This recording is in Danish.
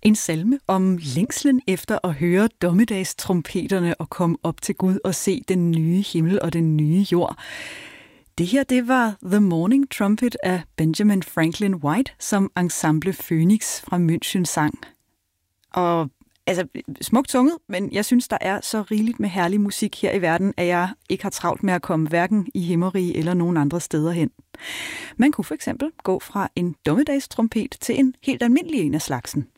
En salme om længslen efter at høre dommedagstrompeterne og komme op til Gud og se den nye himmel og den nye jord. Det her, det var The Morning Trumpet af Benjamin Franklin White, som Ensemble Phoenix fra München sang. Og altså, smukt sunget, men jeg synes, der er så rigeligt med herlig musik her i verden, at jeg ikke har travlt med at komme hverken i Himmerige eller nogen andre steder hen. Man kunne for eksempel gå fra en dommedagstrompet til en helt almindelig en af slagsen.